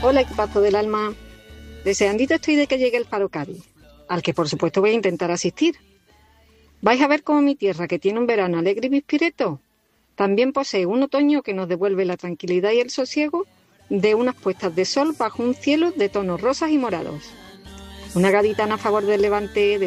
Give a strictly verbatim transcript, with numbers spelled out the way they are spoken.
Hola, equipazo del alma. Deseandito estoy de que llegue el Faro Cádiz, al que por supuesto voy a intentar asistir. Vais a ver cómo mi tierra, que tiene un verano alegre y pispireto, también posee un otoño que nos devuelve la tranquilidad y el sosiego de unas puestas de sol bajo un cielo de tonos rosas y morados. Una gaditana a favor del levante, de